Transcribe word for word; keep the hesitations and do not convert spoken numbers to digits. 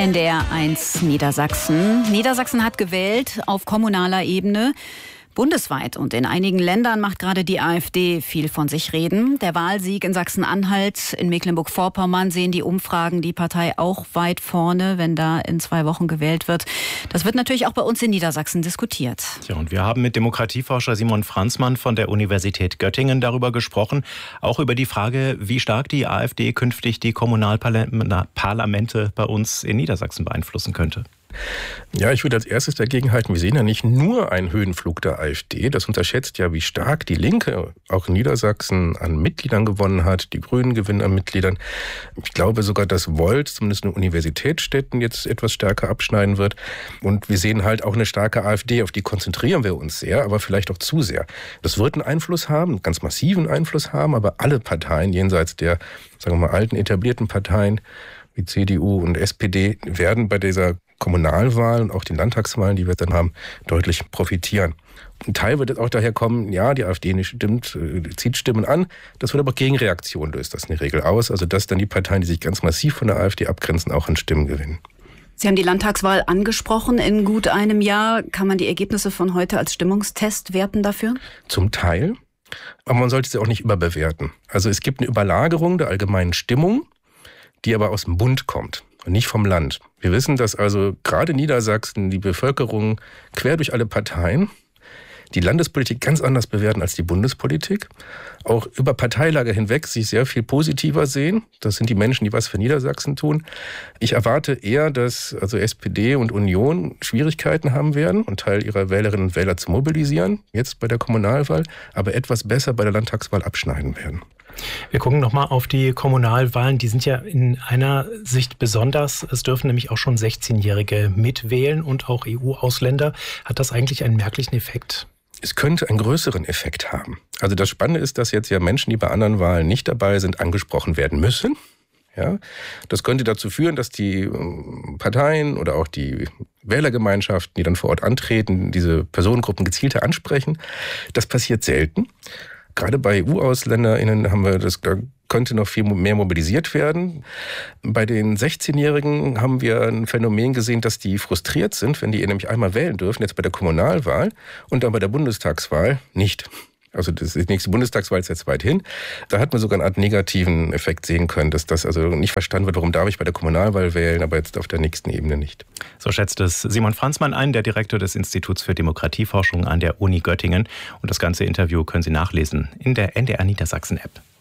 N D R eins Niedersachsen. Niedersachsen hat gewählt auf kommunaler Ebene. Bundesweit und in einigen Ländern macht gerade die AfD viel von sich reden. Der Wahlsieg in Sachsen-Anhalt, in Mecklenburg-Vorpommern sehen die Umfragen die Partei auch weit vorne, wenn da in zwei Wochen gewählt wird. Das wird natürlich auch bei uns in Niedersachsen diskutiert. Ja, und wir haben mit Demokratieforscher Simon Franzmann von der Universität Göttingen darüber gesprochen, auch über die Frage, wie stark die AfD künftig die Kommunalparlamente bei uns in Niedersachsen beeinflussen könnte. Ja, ich würde als erstes dagegen halten, wir sehen ja nicht nur einen Höhenflug der AfD. Das unterschätzt ja, wie stark die Linke auch in Niedersachsen an Mitgliedern gewonnen hat. Die Grünen gewinnen an Mitgliedern. Ich glaube sogar, dass Volt, zumindest in Universitätsstädten, jetzt etwas stärker abschneiden wird. Und wir sehen halt auch eine starke AfD, auf die konzentrieren wir uns sehr, aber vielleicht auch zu sehr. Das wird einen Einfluss haben, einen ganz massiven Einfluss haben, aber alle Parteien jenseits der, sagen wir mal, alten etablierten Parteien wie C D U und S P D werden bei dieser Kommunalwahlen und auch den Landtagswahlen, die wir dann haben, deutlich profitieren. Ein Teil wird jetzt auch daher kommen, ja, die AfD nicht stimmt, zieht Stimmen an. Das wird aber Gegenreaktion, löst das in der Regel aus. Also dass dann die Parteien, die sich ganz massiv von der AfD abgrenzen, auch an Stimmen gewinnen. Sie haben die Landtagswahl angesprochen. In gut einem Jahr kann man die Ergebnisse von heute als Stimmungstest werten dafür? Zum Teil. Aber man sollte sie auch nicht überbewerten. Also es gibt eine Überlagerung der allgemeinen Stimmung, die aber aus dem Bund kommt und nicht vom Land. Wir wissen, dass also gerade Niedersachsen die Bevölkerung quer durch alle Parteien die Landespolitik ganz anders bewerten als die Bundespolitik. Auch über Parteilager hinweg sich sehr viel positiver sehen. Das sind die Menschen, die was für Niedersachsen tun. Ich erwarte eher, dass also S P D und Union Schwierigkeiten haben werden, einen Teil ihrer Wählerinnen und Wähler zu mobilisieren, jetzt bei der Kommunalwahl, aber etwas besser bei der Landtagswahl abschneiden werden. Wir gucken nochmal auf die Kommunalwahlen. Die sind ja in einer Sicht besonders. Es dürfen nämlich auch schon sechzehnjährige mitwählen und auch E U-Ausländer. Hat das eigentlich einen merklichen Effekt? Es könnte einen größeren Effekt haben. Also das Spannende ist, dass jetzt ja Menschen, die bei anderen Wahlen nicht dabei sind, angesprochen werden müssen. Ja, das könnte dazu führen, dass die Parteien oder auch die Wählergemeinschaften, die dann vor Ort antreten, diese Personengruppen gezielter ansprechen. Das passiert selten. Gerade bei E U-AusländerInnen haben wir das, da könnte noch viel mehr mobilisiert werden. Bei den sechzehnjährigen haben wir ein Phänomen gesehen, dass die frustriert sind, wenn die nämlich einmal wählen dürfen, jetzt bei der Kommunalwahl und dann bei der Bundestagswahl nicht. Also das, die nächste Bundestagswahl ist jetzt weit hin. Da hat man sogar eine Art negativen Effekt sehen können, dass das also nicht verstanden wird, warum darf ich bei der Kommunalwahl wählen, aber jetzt auf der nächsten Ebene nicht. So schätzt es Simon Franzmann ein, der Direktor des Instituts für Demokratieforschung an der Uni Göttingen. Und das ganze Interview können Sie nachlesen in der N D R Niedersachsen App.